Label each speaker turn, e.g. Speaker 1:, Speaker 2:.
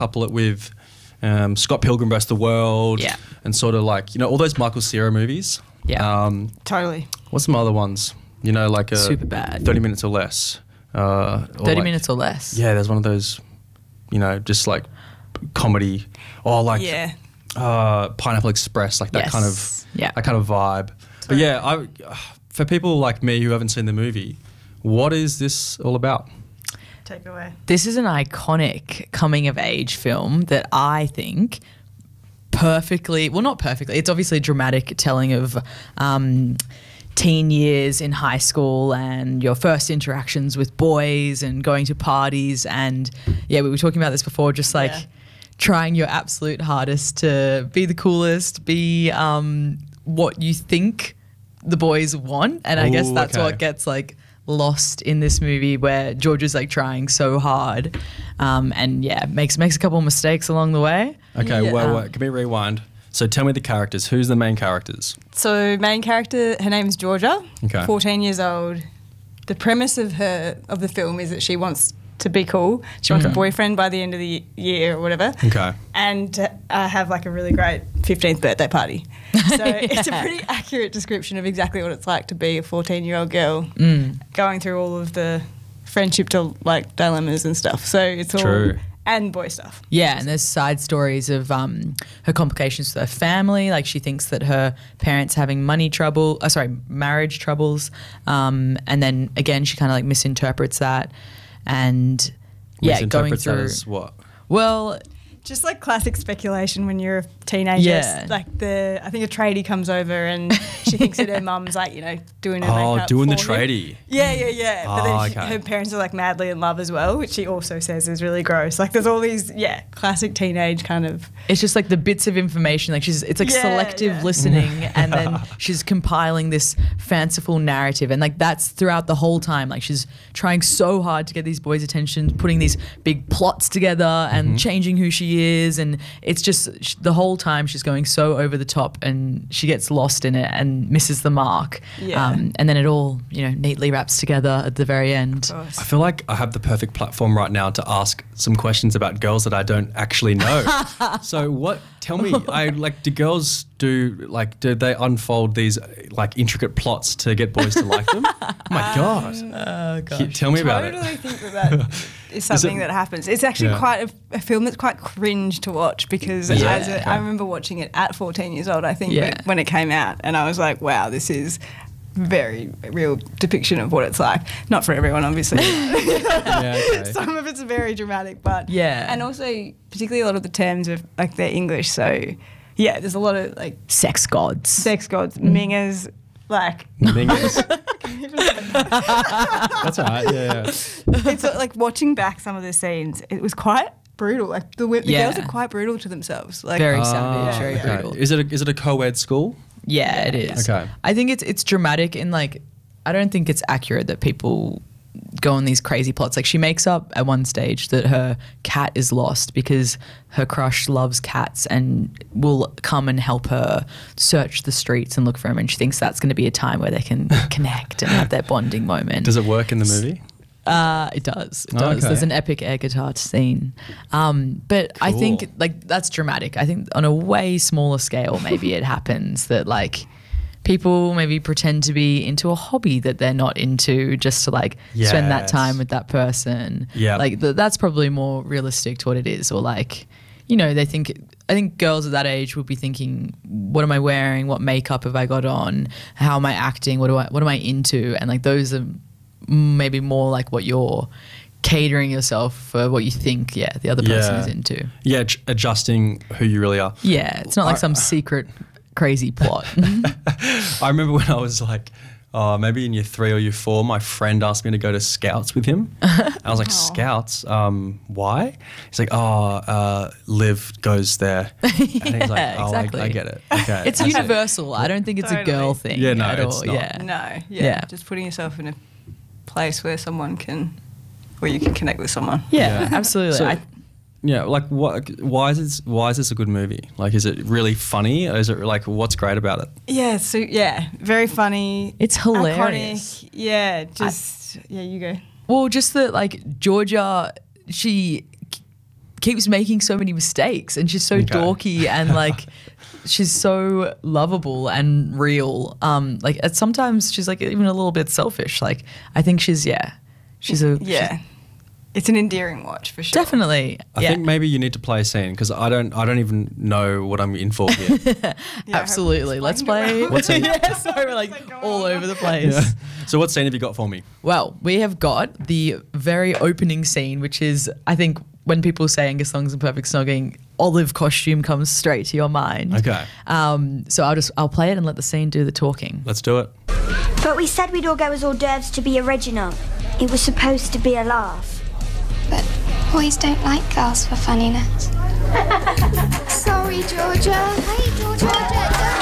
Speaker 1: couple it with Scott Pilgrim vs. the World.
Speaker 2: Yeah.
Speaker 1: And sort of like, all those Michael Cera movies.
Speaker 2: Yeah.
Speaker 3: Totally.
Speaker 1: What's some other ones? Like
Speaker 2: Superbad.
Speaker 1: 30 Minutes or Less.
Speaker 2: 30 Minutes or Less.
Speaker 1: Yeah, there's one of those, just like comedy or like Pineapple Express, like that kind of vibe. But yeah, for people like me who haven't seen the movie, what is this all about?
Speaker 3: Take away.
Speaker 2: This is an iconic coming of age film that I think not perfectly, it's obviously a dramatic telling of teen years in high school and your first interactions with boys and going to parties. And we were talking about this before, just like trying your absolute hardest to be the coolest, be what you think the boys want. And I guess that's what gets like lost in this movie, where George is like trying so hard and makes a couple of mistakes along the way.
Speaker 1: Okay, well, can we rewind? So tell me the characters. Who's the main characters?
Speaker 3: So main character, her name's Georgia,
Speaker 1: okay.
Speaker 3: 14 years old. The premise of the film is that she wants to be cool. She wants a boyfriend by the end of the year or whatever.
Speaker 1: Okay.
Speaker 3: And have like a really great 15th birthday party. So it's a pretty accurate description of exactly what it's like to be a 14-year-old girl going through all of the friendship to like dilemmas and stuff. So it's all...
Speaker 1: True.
Speaker 3: And boy stuff.
Speaker 2: Yeah, and there's side stories of her complications with her family. Like she thinks that her parents having marriage troubles. And then again, she kind of like misinterprets that. And going through...
Speaker 1: that as what?
Speaker 2: Well...
Speaker 3: Just like classic speculation when you're a teenager.
Speaker 2: Yeah.
Speaker 3: Like I think a tradie comes over and she thinks that her mum's like, doing her makeup.
Speaker 1: Oh, doing the
Speaker 3: for him.
Speaker 1: tradie.
Speaker 3: Yeah. But then
Speaker 1: okay.
Speaker 3: her parents are like madly in love as well, which she also says is really gross. Like there's all these, classic teenage kind of...
Speaker 2: It's just like the bits of information, like it's like selective listening and then she's compiling this fanciful narrative, and like that's throughout the whole time. Like she's trying so hard to get these boys' attention, putting these big plots together and changing who she is, and it's just the whole time she's going so over the top and she gets lost in it and misses the mark. And then it all, neatly wraps together at the very end.
Speaker 1: I feel like I have the perfect platform right now to ask some questions about girls that I don't actually know. So tell me, do girls do they unfold these like intricate plots to get boys to like them? Oh my God.
Speaker 2: Oh gosh.
Speaker 1: Tell me about it.
Speaker 3: I totally think that is something that happens. It's actually quite a film that's quite cringe to watch because I remember watching it at 14 years old, I think, when it came out, and I was like, wow, this is very real depiction of what it's like. Not for everyone, obviously. Some of it's very dramatic, but and also particularly a lot of the terms of like they're English, so there's a lot of like
Speaker 2: sex gods,
Speaker 3: mingers, like
Speaker 1: mingers. That's all right. Yeah.
Speaker 3: It's like watching back some of the scenes. It was quite brutal. Like the girls are quite brutal to themselves. Like
Speaker 2: very savage, very brutal.
Speaker 1: Is it a co-ed school?
Speaker 2: Yeah, it is.
Speaker 1: Okay.
Speaker 2: I think it's dramatic and like I don't think it's accurate that people go on these crazy plots. Like she makes up at one stage that her cat is lost because her crush loves cats and will come and help her search the streets and look for him, and she thinks that's going to be a time where they can connect and have their bonding moment.
Speaker 1: Does it work in the movie?
Speaker 2: It does. Okay. There's an epic air guitar scene. But cool. I think like that's dramatic. I think on a way smaller scale maybe it happens that like people maybe pretend to be into a hobby that they're not into just to like spend that time with that person.
Speaker 1: Yeah.
Speaker 2: Like that's probably more realistic to what it is. Or like, I think girls at that age would be thinking, what am I wearing? What makeup have I got on? How am I acting? What am I into? And like those are maybe more like what you're catering yourself for, what you think the other person is into.
Speaker 1: Yeah, adjusting who you really are.
Speaker 2: Yeah, it's not like some secret crazy plot.
Speaker 1: I remember when I was like maybe in year 3 or year 4, my friend asked me to go to Scouts with him. I was like, Scouts? Why? He's like, Liv goes there. And he's like,
Speaker 2: exactly.
Speaker 1: I get it. Okay.
Speaker 2: It's universal. I don't think it's a girl thing at all.
Speaker 1: It's not.
Speaker 2: Yeah.
Speaker 3: Just putting yourself in a place where you can connect with someone.
Speaker 2: Yeah. Absolutely.
Speaker 1: So, like why is this a good movie? Like, is it really funny? Or is it like, what's great about it?
Speaker 3: Yeah, so very funny.
Speaker 2: It's hilarious.
Speaker 3: Iconic. Yeah, you go.
Speaker 2: Well, just that like Georgia, she keeps making so many mistakes, and she's so dorky and like she's so lovable and real. Like sometimes she's like even a little bit selfish. Like I think she's
Speaker 3: it's an endearing watch for sure.
Speaker 2: Definitely.
Speaker 1: I think maybe you need to play a scene because I don't even know what I'm in for here.
Speaker 2: Absolutely. Let's play.
Speaker 1: What scene?
Speaker 2: Sorry, we're like all over the place.
Speaker 1: Yeah. So what scene have you got for me?
Speaker 2: Well, we have got the very opening scene, which is, I think, when people say Angus Thongs and Perfect Snogging, olive costume comes straight to your mind.
Speaker 1: Okay.
Speaker 2: So I'll play it and let the scene do the talking.
Speaker 1: Let's do it.
Speaker 4: But we said we'd all go as hors d'oeuvres to be original. It was supposed to be a laugh.
Speaker 5: But boys don't like girls for funniness.
Speaker 4: Sorry, Georgia. Hey, Georgia.